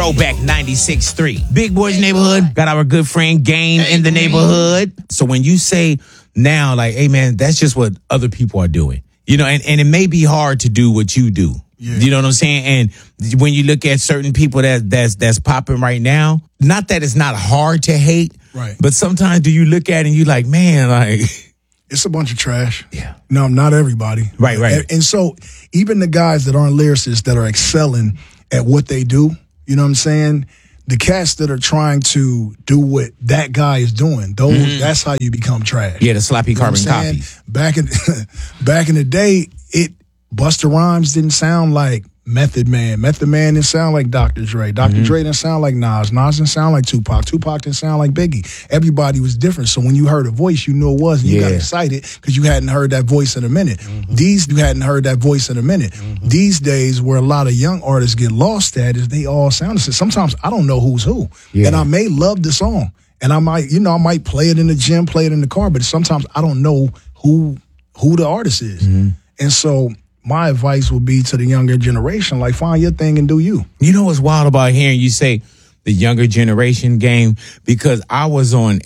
Throwback 96.3. Big Boys Neighborhood. Got our good friend Game in the neighborhood. So when you say now, like, hey, man, that's just what other people are doing. You know, and it may be hard to do what you do. Yeah. You know what I'm saying? And when you look at certain people that's popping right now, not that it's not hard to hate, right? But sometimes do you look at it and you like, man, like... It's a bunch of trash. Yeah. No, not everybody. Right. And so even the guys that aren't lyricists that are excelling at what they do, you know what I'm saying? The cats that are trying to do what that guy is doing, those that's how you become trash. Yeah, the sloppy carbon copy. Back in the day, Busta Rhymes didn't sound like Method Man. Method Man didn't sound like Dr. Dre. Dr. Dre didn't sound like Nas. Nas didn't sound like Tupac. Tupac didn't sound like Biggie. Everybody was different. So when you heard a voice, you knew it was, and you got excited because you hadn't heard that voice in a minute. You hadn't heard that voice in a minute. These days, where a lot of young artists get lost at is they all sound the same. Sometimes I don't know who's who. Yeah. And I may love the song. And I might play it in the gym, play it in the car, but sometimes I don't know who the artist is. And so my advice would be to the younger generation, like, find your thing and do you. You know what's wild about hearing you say the younger generation Game? Because I was on